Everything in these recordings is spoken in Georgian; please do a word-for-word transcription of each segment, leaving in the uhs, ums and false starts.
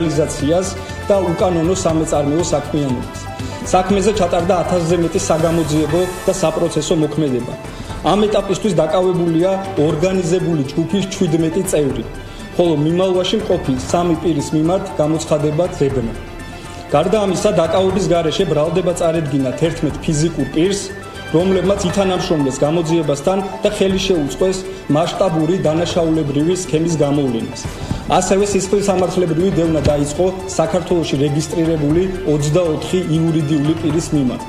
რეალიზაციას და უკანონო სამეწარმეო საქმიანობას. საქმეზე ჩატარდა ათასზე მეტი საგამოძიებო და საპროცესო მოქმედება. ამ ეტაპისთვის დაკავებულია ორგანიზებული ჯგუფის შვიდმეტი წევრი, ხოლო მიმალვაში მყოფი სამი პირის მიმართ გამოცხადება ძებნა. გარდა ამისა, დაკავების გარეშე ბრალდება წარედგინა თერთმეტ ფიზიკურ პირს, რომლებმაც ითანამშრომლეს გამოძიებასთან და ხელი შეუწყეს მასშტაბური დანაშაულებრივი სქემის გამოვლენას. ასევე სისხლისამართლებრივი დევნა დაიწყო საქართველოში რეგისტრირებული ოცდაოთხი იურიდიული პირის მიმართ.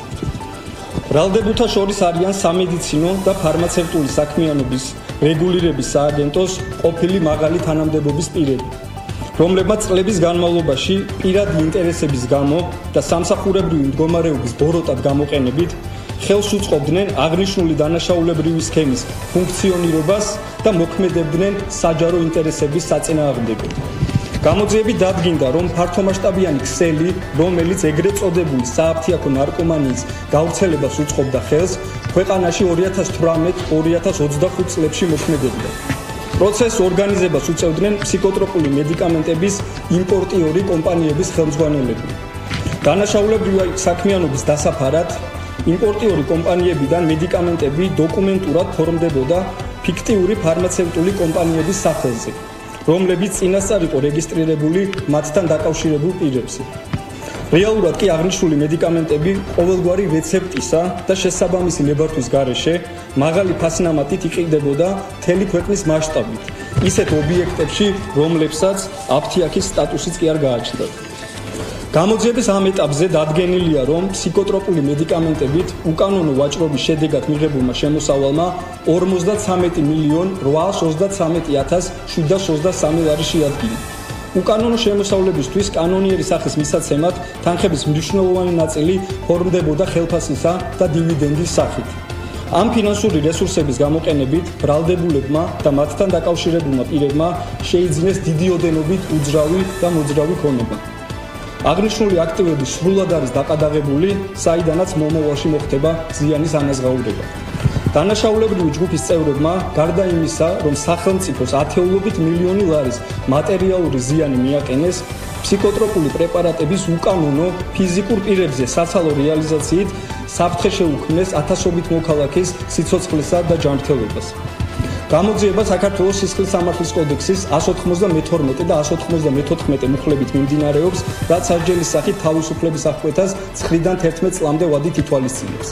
ბრალდებულთა შორის არიან სამედიცინო და ფარმაცევტული საქმიანობის რეგულირების სააგენტოს ყოფილი მაღალი თანამდებობის პირები, რომლებმაც წლების განმავლობაში პირადი ინტერესების გამო და სამსახურებრივი მდგომარეობის ბოროტად გამოყენებით ხელს უწყობდნენ აღნიშნული დანაშაულებრივი სქემის ფუნქციონირებას და მოქმედებდნენ საჯარო ინტერესების საწინააღმდეგოდ. გამოძიებით დადგინდა, რომ ფართომასშტაბიანი ქსელი, რომელიც ეგრეთ წოდებული სააფთიაქო ნარკომანიის გავრცელებას უწყობდა ხელს, ქვეყანაში ორი ათას თვრამეტ ორი ათას ოცდახუთ წლებში მოქმედებდა. პროცესს ორგანიზებას უწევდნენ ფსიქოტროპული მედიკამენტების იმპორტიორი კომპანიების ხელმძღვანელები. დანაშაულებრივი საქმიანობის დასაფარად იმპორტიორი კომპანიებიდან მედიკამენტები დოკუმენტურად ფორმდებოდა ფიქტიური ფარმაცევტული კომპანიების სახელზე, რომლებიც წინასწარ იყო რეგისტრირებული მათთან დაკავშირებულ პირებზე. რეალურად კი აღნიშნული მედიკამენტები ყოველგვარი რეცეპტისა და შესაბამისი ნებართვის გარეშე მაღალი ფასნამატით იყიდებოდა მთელი ქვეყნის მასშტაბით, ისეთ ობიექტებში, რომლებსაც აფთიაქის სტატუსიც კი არ გააჩნდათ. გამოძიების ამ ეტაპზე დადგენილია, რომ ფსიქოტროპული მედიკამენტებით უკანონო ვაჭრობის შედეგად მიღებულმა შემოსავალმა ორმოცდათვრამეტი მილიონ რვაას ოცდათვრამეტი ათას შვიდას ოცდასამი ლარი შეადგინა. უკანონო შემოსავლებისთვის კანონიერი სახის მისაცემად თანხების მნიშვნელოვანი ნაწილი ფორმდებოდა ხელფასისა და დივიდენდის სახით. ამ ფინანსური რესურსების გამოყენებით ბრალდებულებმა და მათთან დაკავშირებულმა პირებმა შეიძინეს დიდი ოდენობით უძრავი და მოძრავი ქონება. აღნიშნული აქტივები სრულად არის დაყადაღებული, საიდანაც მომავალში მოხდება ზიანის ანაზღაურება. დანაშაულებრივი ჯგუფის წევრებმა, გარდა იმისა, რომ სახელმწიფოს ათეულობით მილიონი ლარის მატერიალური ზიანი მიაყენეს, ფსიქოტროპული პრეპარატების უკანონო ფიზიკურ პირებზე საცალო რეალიზაციით საფრთხე შეუქმნეს ათასობით მოქალაქის სიცოცხლესა და ჯანმრთელობას. გამოძიება საქართველოს სისხლისამართლის კოდექსის εκατს ოცდამეთორმეტე და εκατს ოცდამეთოთხმეტე მუხლებით მიმდინარეობს, რაც სასჯელის სახით თავისუფლების აღკვეთას ცხრიდან თერთმეტ წლამდე ვადით ითვალისწინებს.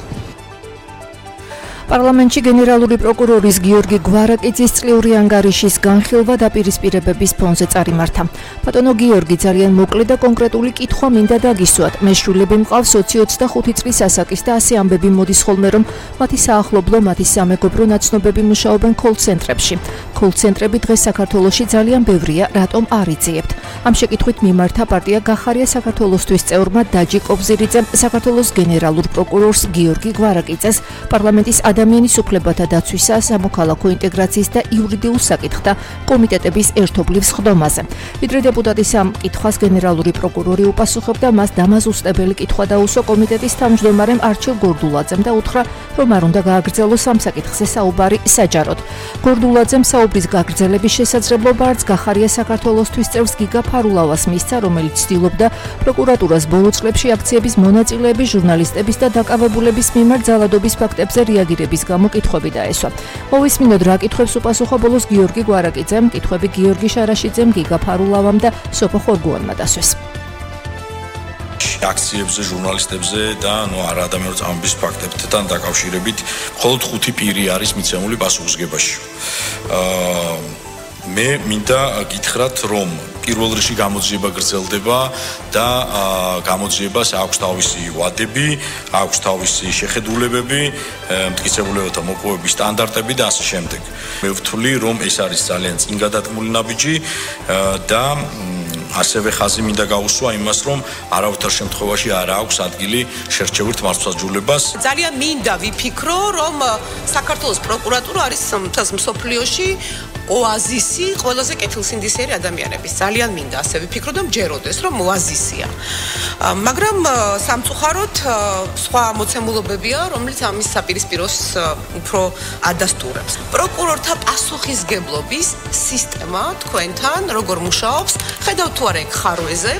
პარლამენტში გენერალური პროკურორის გიორგი გვარაკიძის წლიური ანგარიშის განხილვა დაპირისპირებების ფონზე წარიმართა. ბატონო გიორგი, ძალიან მოკლე და კონკრეტული კითხვა მინდა დაგისვათ. მეშვილები მყავს ოცი ოცდახუთი წლის ასაკის და ასე ამბები მოდის ხოლმე, რომ მათი საახლობლო, მათი სამეგობრო ნაცნობები მუშაობენ კოლ-ცენტრებში. კოლ-ცენტრები დღეს საქართველოში ძალიან ბევრია, რატომ არ იძიებთ? ამ შეკითხვით მიმართა პარტია გახარია საქართველოსთვის წევრმა დაჯი კობზირიძემ საქართველოს გენერალურ პროკურორს გიორგი გვარაკიძეს პარლამენტის ადამიანის უფლებათა დაცვისა, სამოქალაქო ინტეგრაციის და იურიდიულ საკითხთა კომიტეტების ერთობლივ სხდომაზე. ვიდრე დეპუტატის ამ კითხვას გენერალური პროკურორი უპასუხებდა, მას დამაზუსტებელი კითხვა დაუსვა კომიტეტის თავმჯდომარემ არჩილ გორდულაძემ და უთხრა, რომ არ უნდა გააგრძელოს ამ საკითხზე საუბარი საჯაროდ. გორდულაძემ საუბრის გაგრძელების შესაძლებლობა არც გახარია საქართველოსთვის წევრს გიგა ფარულავას მისცა, რომელიც ცდილობდა პროკურატურას ბოლო წლებში აქციების მონაწილეების, ჟურნალისტების და დაკავებულების მიმართ ძალადობის ფაქტებზე რეაგირების გამო კითხვები დაესვა. მოვისმინოთ, რა კითხვებს უპასუხა ბოლოს გიორგი გვარაკიძემ, კითხვები გიორგი შარაშიძემ, გიგა ფარულავამ და სოფო ხორგუანმა დასვეს. აქციებზე, ჟურნალისტებზე და ნუ არა ადამიანურ წამების ფაქტებთან დაკავშირებით მხოლოდ ხუთი პირი არის მიცემული პასუხისგებაში. აა მე მინდა გითხრათ, რომ პირველ რიგში გამოძიება გრძელდება და გამოძიებას აქვს თავისი ვადები, აქვს თავისი შეხედულებები, მტკიცებულებათა მოპოვების სტანდარტები და ასე შემდეგ. მე ვთვლი, რომ ეს არის ძალიან წინგადადგმული ნაბიჯი და ასევე ხაზი მინდა გაუსვა იმას, რომ არავითარ შემთხვევაში არ აქვს ადგილი შერჩევით მართლმსაჯულებას. ძალიან მინდა ვიფიქრო, რომ საქართველოს პროკურატურა არის მთელს მსოფლიოში ოაზისი ყველაზე კეთილსინდისიერი ადამიანების. ძალიან მინდა ასე ვიფიქრო და მჯეროდეს, რომ ოაზისია. მაგრამ სამწუხაროდ სხვა მოცემულობებია, რომელიც ამის საპირისპიროს უფრო ადასტურებს. პროკურორთა პასუხისგებლობის სისტემა თქვენთან როგორ მუშაობს? ხედავთ თუ არა ეგ ხარვეზე,